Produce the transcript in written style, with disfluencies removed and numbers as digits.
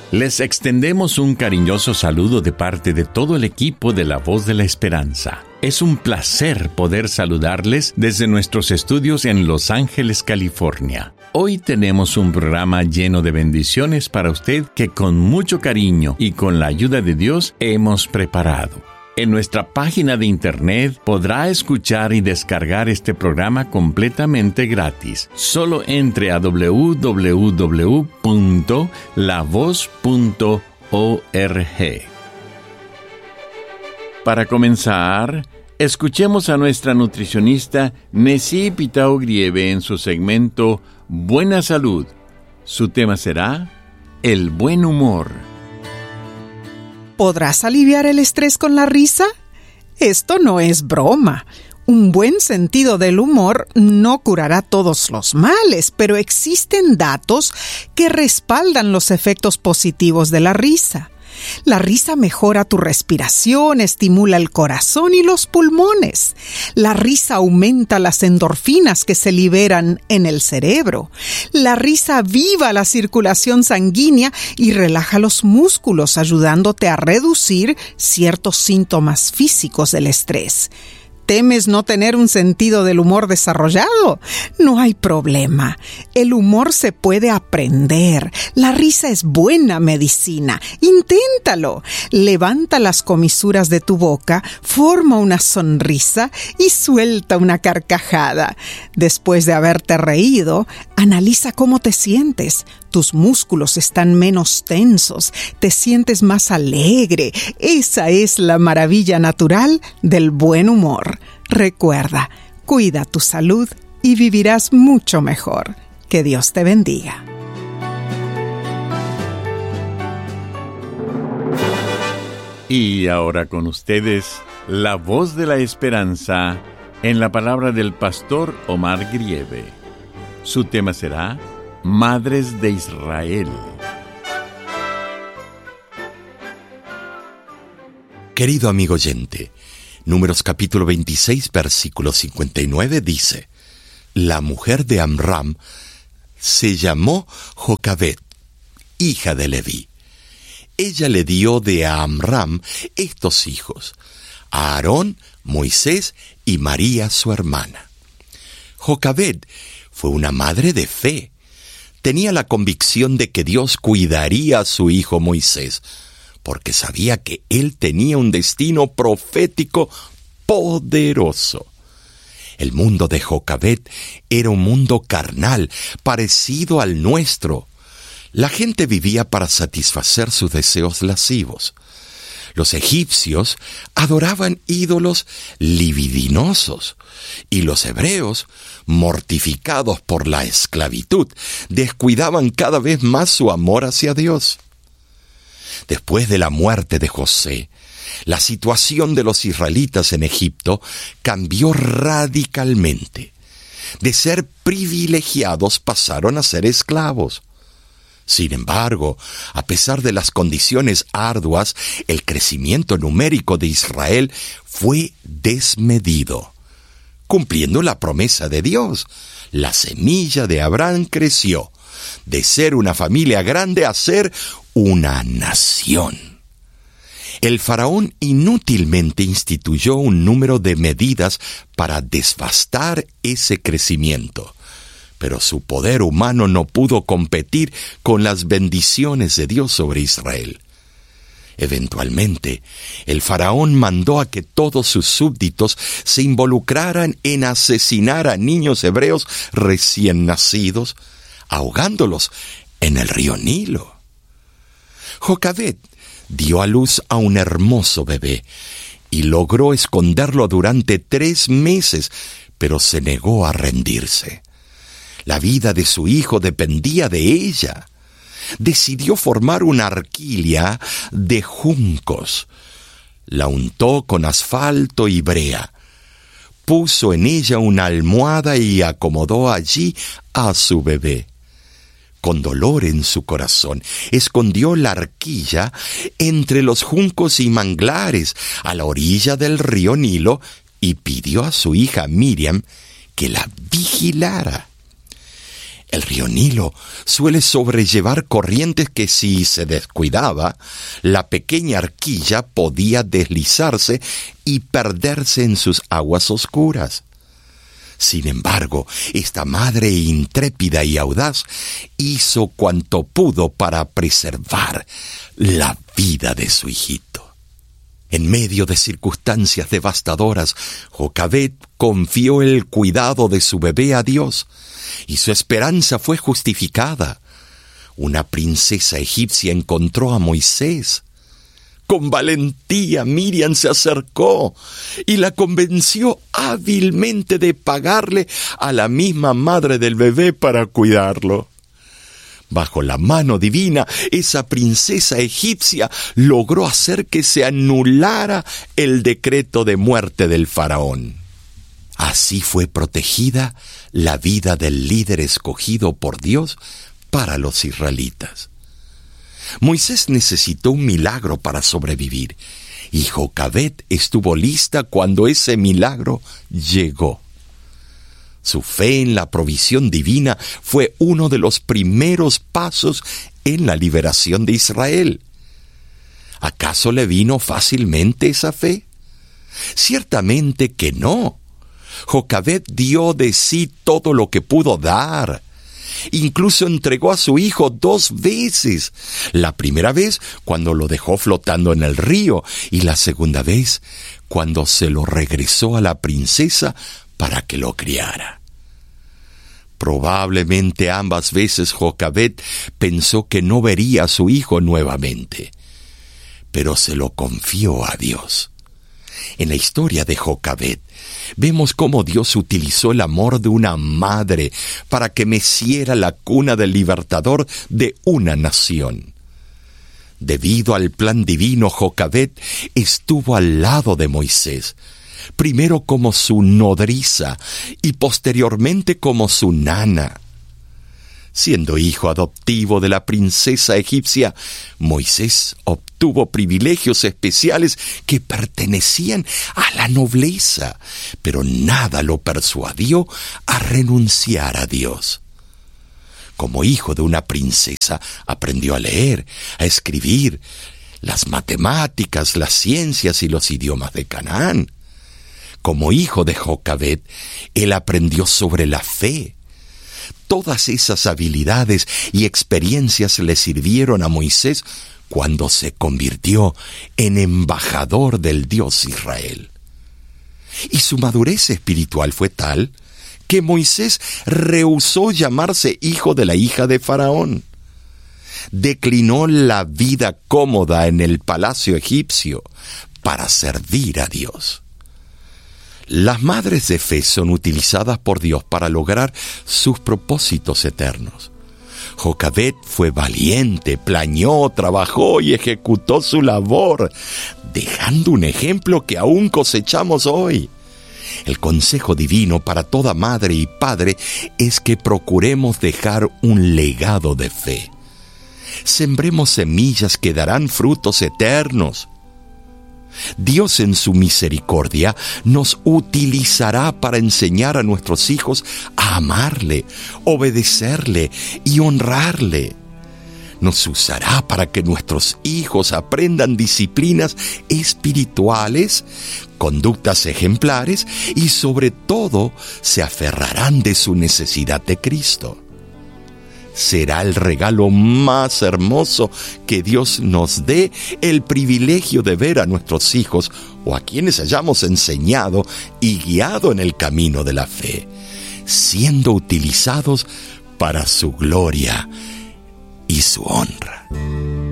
Les extendemos un cariñoso saludo de parte de todo el equipo de La Voz de la Esperanza. Es un placer poder saludarles desde nuestros estudios en Los Ángeles, California. Hoy tenemos un programa lleno de bendiciones para usted que con mucho cariño y con la ayuda de Dios hemos preparado. En nuestra página de internet podrá escuchar y descargar este programa completamente gratis. Solo entre a www.lavoz.org. Para comenzar, escuchemos a nuestra nutricionista Nessie Pitao Grieve en su segmento Buena Salud. Su tema será el buen humor. ¿Podrás aliviar el estrés con la risa? Esto no es broma. Un buen sentido del humor no curará todos los males, pero existen datos que respaldan los efectos positivos de la risa. La risa mejora tu respiración, estimula el corazón y los pulmones. La risa aumenta las endorfinas que se liberan en el cerebro. La risa aviva la circulación sanguínea y relaja los músculos, ayudándote a reducir ciertos síntomas físicos del estrés. ¿Temes no tener un sentido del humor desarrollado? No hay problema. El humor se puede aprender. La risa es buena medicina. Inténtalo. Levanta las comisuras de tu boca, forma una sonrisa y suelta una carcajada. Después de haberte reído, analiza cómo te sientes. Tus músculos están menos tensos, te sientes más alegre. Esa es la maravilla natural del buen humor. Recuerda, cuida tu salud y vivirás mucho mejor. Que Dios te bendiga. Y ahora con ustedes, La Voz de la Esperanza, en la palabra del pastor Omar Grieve. Su tema será Madres de Israel. Querido amigo oyente, Números capítulo 26, versículo 59 dice: La mujer de Amram se llamó Jocabed, hija de Leví. Ella le dio de Amram estos hijos: a Aarón, Moisés y María su hermana. Jocabed fue una madre de fe. Tenía la convicción de que Dios cuidaría a su hijo Moisés, porque sabía que él tenía un destino profético poderoso. El mundo de Jocabed era un mundo carnal, parecido al nuestro. La gente vivía para satisfacer sus deseos lascivos. Los egipcios adoraban ídolos libidinosos, y los hebreos, mortificados por la esclavitud, descuidaban cada vez más su amor hacia Dios. Después de la muerte de José, la situación de los israelitas en Egipto cambió radicalmente. De ser privilegiados pasaron a ser esclavos. Sin embargo, a pesar de las condiciones arduas, el crecimiento numérico de Israel fue desmedido. Cumpliendo la promesa de Dios, la semilla de Abraham creció, de ser una familia grande a ser una nación. El faraón inútilmente instituyó un número de medidas para devastar ese crecimiento, pero su poder humano no pudo competir con las bendiciones de Dios sobre Israel. Eventualmente, el faraón mandó a que todos sus súbditos se involucraran en asesinar a niños hebreos recién nacidos, ahogándolos en el río Nilo. Jocabed dio a luz a un hermoso bebé y logró esconderlo durante 3 meses, pero se negó a rendirse. La vida de su hijo dependía de ella. Decidió formar una arquilla de juncos. La untó con asfalto y brea. Puso en ella una almohada y acomodó allí a su bebé. Con dolor en su corazón, escondió la arquilla entre los juncos y manglares a la orilla del río Nilo y pidió a su hija Miriam que la vigilara. El río Nilo suele sobrellevar corrientes que, si se descuidaba, la pequeña arquilla podía deslizarse y perderse en sus aguas oscuras. Sin embargo, esta madre intrépida y audaz hizo cuanto pudo para preservar la vida de su hijito. En medio de circunstancias devastadoras, Jocabed confió el cuidado de su bebé a Dios, y su esperanza fue justificada. Una princesa egipcia encontró a Moisés. Con valentía Miriam se acercó y la convenció hábilmente de pagarle a la misma madre del bebé para cuidarlo. Bajo la mano divina, esa princesa egipcia logró hacer que se anulara el decreto de muerte del faraón. Así fue protegida la vida del líder escogido por Dios para los israelitas. Moisés necesitó un milagro para sobrevivir, y Jocabed estuvo lista cuando ese milagro llegó. Su fe en la provisión divina fue uno de los primeros pasos en la liberación de Israel. ¿Acaso le vino fácilmente esa fe? Ciertamente que no. Jocabed dio de sí todo lo que pudo dar. Incluso entregó a su hijo 2 veces. La primera vez cuando lo dejó flotando en el río, y la segunda vez cuando se lo regresó a la princesa para que lo criara. Probablemente ambas veces Jocabed pensó que no vería a su hijo nuevamente, pero se lo confió a Dios. En la historia de Jocabed, vemos cómo Dios utilizó el amor de una madre para que meciera la cuna del libertador de una nación. Debido al plan divino, Jocabed estuvo al lado de Moisés, primero como su nodriza y posteriormente como su nana. Siendo hijo adoptivo de la princesa egipcia, Moisés obtuvo privilegios especiales que pertenecían a la nobleza, pero nada lo persuadió a renunciar a Dios. Como hijo de una princesa, aprendió a leer, a escribir, las matemáticas, las ciencias y los idiomas de Canaán. Como hijo de Jocabed, él aprendió sobre la fe. Todas esas habilidades y experiencias le sirvieron a Moisés cuando se convirtió en embajador del Dios Israel. Y su madurez espiritual fue tal que Moisés rehusó llamarse hijo de la hija de Faraón. Declinó la vida cómoda en el palacio egipcio para servir a Dios. Las madres de fe son utilizadas por Dios para lograr sus propósitos eternos. Jocabed fue valiente, planeó, trabajó y ejecutó su labor, dejando un ejemplo que aún cosechamos hoy. El consejo divino para toda madre y padre es que procuremos dejar un legado de fe. Sembremos semillas que darán frutos eternos. Dios en su misericordia nos utilizará para enseñar a nuestros hijos a amarle, obedecerle y honrarle. Nos usará para que nuestros hijos aprendan disciplinas espirituales, conductas ejemplares y sobre todo se aferrarán de su necesidad de Cristo. Será el regalo más hermoso que Dios nos dé el privilegio de ver a nuestros hijos o a quienes hayamos enseñado y guiado en el camino de la fe, siendo utilizados para su gloria y su honra.